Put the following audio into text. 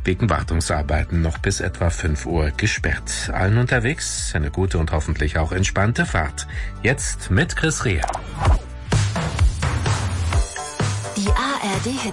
wegen Wartungsarbeiten noch bis etwa 5 Uhr gesperrt. Allen unterwegs eine gute und hoffentlich auch entspannte Fahrt. Jetzt mit Chris Rehe. Die ARD